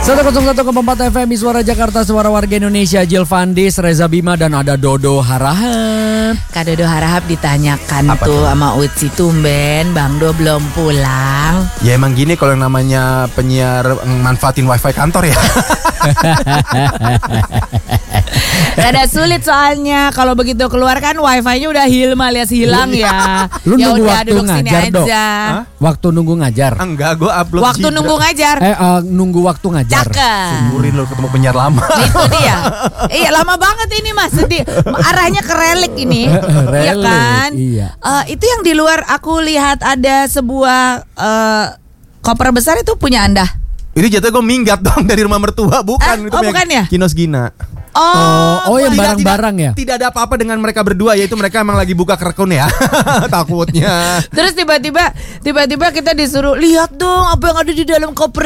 101,4 FM Suara Jakarta, suara warga Indonesia. Jill Fandis, Reza Bima, dan ada Dodo Harahap. Kak Dodo Harahap ditanyakan apa tuh sama Utsi, tumben Bang Do belum pulang. Ya emang gini kalau yang namanya penyiar manfaatin wifi kantor ya. Rada sulit soalnya kalau begitu keluar kan wifi-nya udah alias hilang ya. Lu ya nunggu udah waktu duduk sini ngajar, Dok? aja. Waktu nunggu ngajar. Enggak, gue upload Waktu nunggu ngajar. Nunggu waktu ngajar. Cakep. Syukurin lo ketemu penyiar lama. Itu dia. Iya lama banget ini Mas. Arahnya ke relik ini. Iya Relik, kan? iya. Itu yang di luar aku lihat ada sebuah koper besar, itu punya Anda. Ini jatuh gue minggat dong dari rumah mertua. Bukan. Itu punya bukan ya? Kinos Gina. Oh, yang barang-barang ya? Tidak ada apa-apa dengan mereka berdua. Yaitu mereka emang lagi buka kerekun ya. Takutnya. Terus tiba-tiba kita disuruh lihat dong apa yang ada di dalam koper